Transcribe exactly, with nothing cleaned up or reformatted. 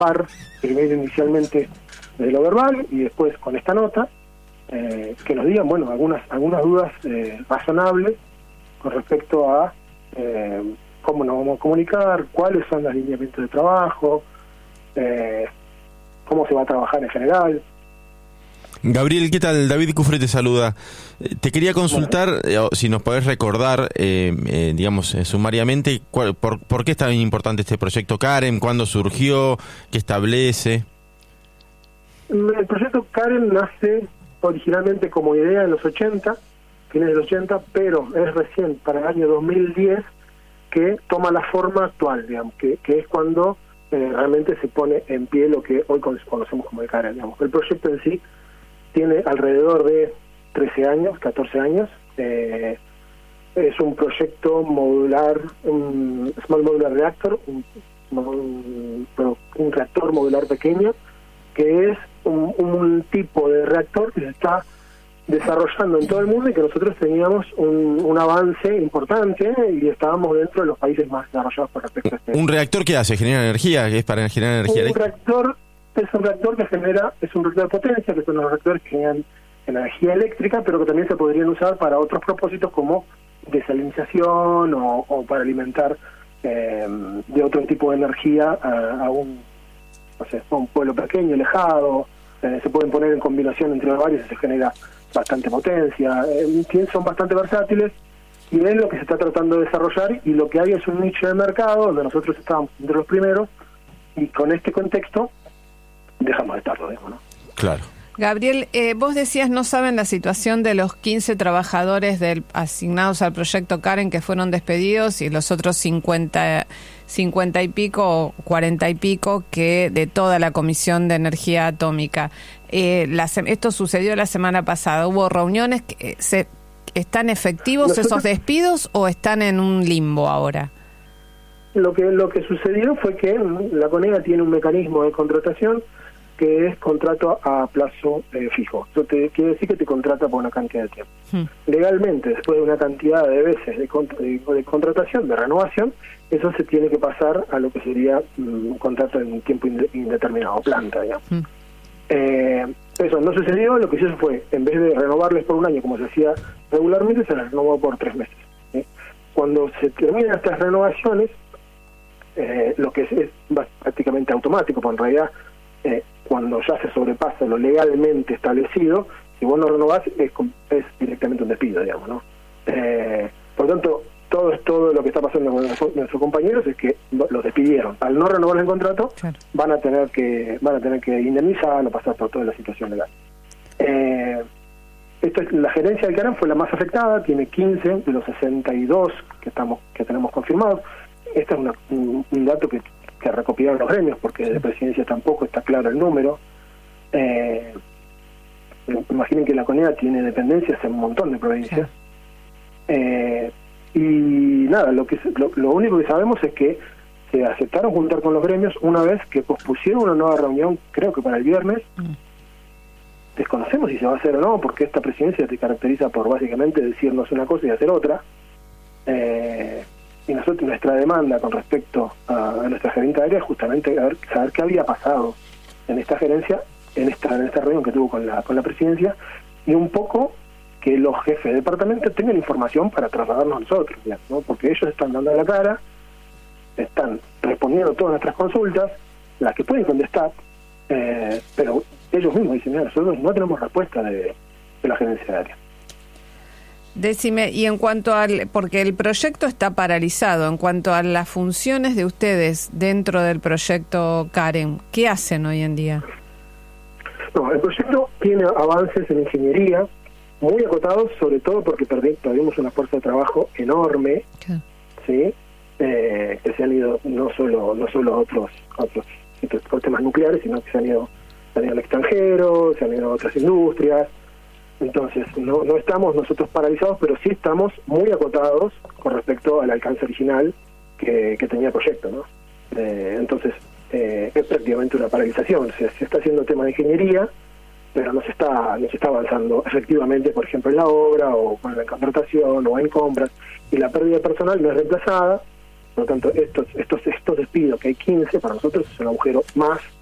par, primero inicialmente de lo verbal y después con esta nota, eh, que nos digan, bueno, algunas algunas dudas eh, razonables con respecto a eh, cómo nos vamos a comunicar, cuáles son los lineamientos de trabajo, eh, cómo se va a trabajar en general. Gabriel, ¿qué tal? David Cufré te saluda. Te quería consultar, bueno. eh, si nos podés recordar, eh, eh, digamos, eh, sumariamente, cuál, por, por qué es tan importante este proyecto Karen, cuándo surgió, qué establece. El proyecto Karen nace originalmente como idea en los ochenta, fines de los ochenta, pero es recién, para el año dos mil diez, que toma la forma actual, digamos, que, que es cuando eh, realmente se pone en pie lo que hoy conocemos como el Karen, digamos. El proyecto en sí tiene alrededor de trece años, catorce años. Eh, es un proyecto modular, un Small Modular Reactor, un, un, un reactor modular pequeño, que es un, un tipo de reactor que se está desarrollando en todo el mundo y que nosotros teníamos un, un avance importante y estábamos dentro de los países más desarrollados por respecto a este. ¿Un reactor qué hace? ¿Genera energía? ¿Es para generar energía? Un reactor es un reactor que genera, es un reactor de potencia, que son los reactores que generan energía eléctrica, pero que también se podrían usar para otros propósitos como desalinización o, o para alimentar eh, de otro tipo de energía a, a un, no sé, a un pueblo pequeño, alejado. Eh, se pueden poner en combinación entre varios y se genera bastante potencia. Eh, son bastante versátiles y es lo que se está tratando de desarrollar, y lo que hay es un nicho de mercado donde nosotros estábamos entre los primeros, y con este contexto dejamos de estarlo, digamos, ¿no? Claro. Gabriel, eh, vos decías, no saben la situación de los quince trabajadores del, asignados al proyecto Karen que fueron despedidos, y los otros cincuenta, cincuenta y pico, cuarenta y pico que de toda la Comisión de Energía Atómica. Eh, la, esto sucedió la semana pasada. ¿Hubo reuniones? Que, se, ¿Están efectivos Nosotros, esos despidos o están en un limbo ahora? Lo que, lo que sucedió fue que la CONEA tiene un mecanismo de contratación que es contrato a plazo eh, fijo. Eso te quiere decir que te contrata por una cantidad de tiempo. Hmm. Legalmente, después de una cantidad de veces de, cont de, de contratación, de renovación, eso se tiene que pasar a lo que sería un um, contrato en tiempo indeterminado, planta, digamos. Hmm. Eh, eso no sucedió. Lo que se hizo fue, en vez de renovarles por un año como se hacía regularmente, se les renovó por tres meses. ¿sí? Cuando se terminan estas renovaciones, eh, lo que es, es prácticamente automático, porque en realidad eh, cuando ya se sobrepasa lo legalmente establecido, si vos no renovás, es, es directamente un despido, digamos, ¿no? Eh, por lo tanto, todo es todo lo que está pasando con nuestros compañeros es que los despidieron. Al no renovar el contrato, claro, van a tener que van a tener que indemnizar o pasar por toda la situación legal. Eh, esto es, la gerencia del Karen fue la más afectada, tiene quince de los sesenta y dos que estamos que tenemos confirmados. Este es una, un, un dato que que recopilaron los gremios, porque de presidencia tampoco está claro el número. Eh, imaginen que la CONEA tiene dependencias en un montón de provincias. Eh, y nada, lo que lo, lo único que sabemos es que se aceptaron juntar con los gremios una vez que pospusieron una nueva reunión, creo que para el viernes. Mm. Desconocemos si se va a hacer o no, porque esta presidencia se caracteriza por básicamente decirnos una cosa y hacer otra. Eh, y nosotros, nuestra demanda con respecto a, a nuestra gerente de área es justamente a ver, saber qué había pasado en esta gerencia, en esta en esta reunión que tuvo con la con la presidencia, y un poco que los jefes de departamento tengan información para trasladarnos a nosotros, ya, ¿no? Porque ellos están dando la cara, están respondiendo todas nuestras consultas, las que pueden contestar, eh, pero ellos mismos dicen, mira, nosotros no tenemos respuesta de, de la gerencia de área. Decime, y en cuanto al, porque el proyecto está paralizado, en cuanto a las funciones de ustedes dentro del proyecto Karen, ¿qué hacen hoy en día? No, el proyecto tiene avances en ingeniería muy acotados, sobre todo porque perdimos una fuerza de trabajo enorme, ¿qué? ¿sí? Eh, que se han ido no solo no solo otros otros, otros temas nucleares, sino que se han ido, se han ido al extranjero, se han ido a otras industrias. Entonces, no no estamos nosotros paralizados, pero sí estamos muy acotados con respecto al alcance original que, que tenía el proyecto, ¿no? Eh, entonces, eh, es prácticamente una paralización. Se, se está haciendo tema de ingeniería, pero no se está no se está avanzando efectivamente, por ejemplo, en la obra, o en la contratación, o en compras, y la pérdida de personal no es reemplazada, Por lo tanto, estos, estos, estos despidos, que hay quince, para nosotros es un agujero más